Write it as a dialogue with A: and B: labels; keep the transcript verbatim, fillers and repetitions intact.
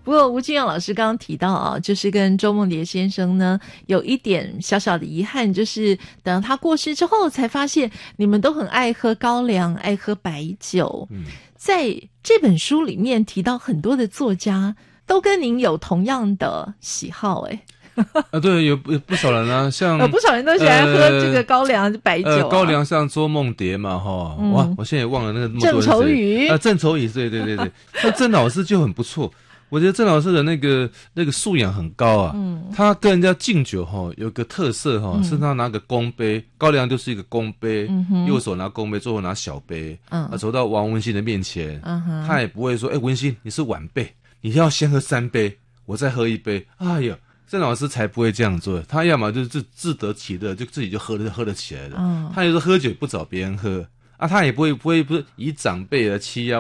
A: 不过吴金阳老师刚刚提到啊，就是跟周梦蝶先生呢有一点小小的遗憾，就是等他过世之后才发现你们都很爱喝高粱，爱喝白酒。嗯，在这本书里面提到很多的作家都跟您有同样的喜好，哎。
B: 啊，对，有有不少人啊，像
A: 有不少人都喜欢喝这个高粱、呃、白酒、啊
B: 呃。高粱像周梦蝶嘛，哈、嗯，哇，我现在也忘了那个那么多人谁。
A: 郑愁予
B: 啊，郑愁予，对对对对，那郑老师就很不错。我觉得郑老师的那个那个素养很高啊，嗯，他跟人家敬酒哈有个特色哈，嗯、是他拿个公杯，高粱就是一个公杯，嗯、右手拿公杯，左手拿小杯，嗯，他走到王文兴的面前，嗯、他也不会说，哎，文兴你是晚辈，你要先喝三杯，我再喝一杯，哎呀。郑老师才不会这样做，他要么就是自自得其乐，就自己就喝了喝了起来了。嗯，他有时候喝酒不找别人喝啊，他也不会不会不是以长辈的欺压